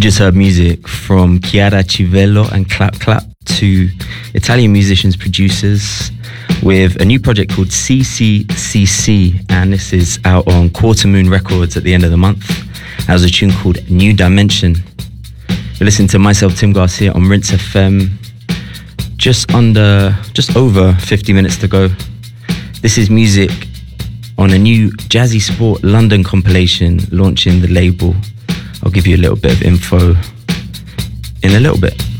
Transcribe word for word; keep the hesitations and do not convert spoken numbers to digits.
just heard music from Chiara Civello and Clap Clap, two Italian musicians, producers, with a new project called C C C C, and this is out on Quarter Moon Records at the end of the month. That was a tune called New Dimension. You're listening to myself, Tim Garcia, on Rinse F M. Just under, just over fifty minutes to go. This is music on a new Jazzy Sport London compilation launching the label. I'll give you a little bit of info in a little bit.